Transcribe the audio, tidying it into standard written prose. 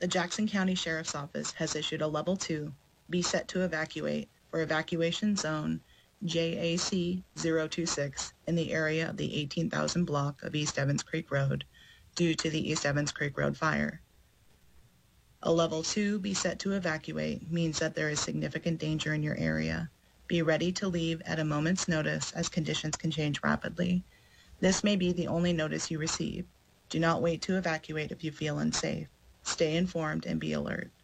The Jackson County Sheriff's Office has issued a Level 2, be set to evacuate, for Evacuation Zone JAC 026 in the area of the 18,000 block of East Evans Creek Road due to the East Evans Creek Road fire. A Level 2, be set to evacuate, means that there is significant danger in your area. Be ready to leave at a moment's notice as conditions can change rapidly. This may be the only notice you receive. Do not wait to evacuate if you feel unsafe. Stay informed and be alert.